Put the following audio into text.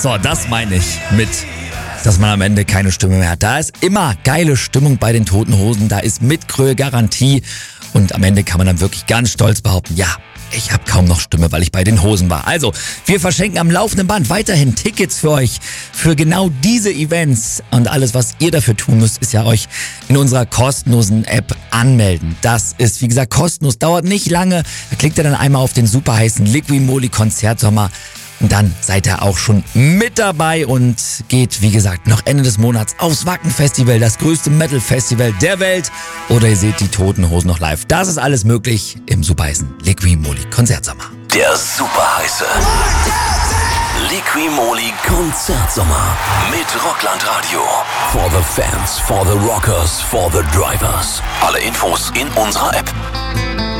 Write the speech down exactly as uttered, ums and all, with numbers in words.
So, das meine ich mit, dass man am Ende keine Stimme mehr hat. Da ist immer geile Stimmung bei den Toten Hosen, da ist Mitkröhe Garantie und am Ende kann man dann wirklich ganz stolz behaupten, ja, ich habe kaum noch Stimme, weil ich bei den Hosen war. Also, wir verschenken am laufenden Band weiterhin Tickets für euch, für genau diese Events. Und alles, was ihr dafür tun müsst, ist ja euch in unserer kostenlosen App anmelden. Das ist, wie gesagt, kostenlos, dauert nicht lange. Da klickt ihr dann einmal auf den super heißen Liqui-Moly Konzertsommer. Und dann seid ihr auch schon mit dabei und geht, wie gesagt, noch Ende des Monats aufs Wacken-Festival, das größte Metal-Festival der Welt. Oder ihr seht die Toten Hosen noch live. Das ist alles möglich im superheißen Liqui-Moly Konzertsommer. Der superheiße Liqui-Moly Konzertsommer mit Rockland Radio. For the fans, for the rockers, for the drivers. Alle Infos in unserer App.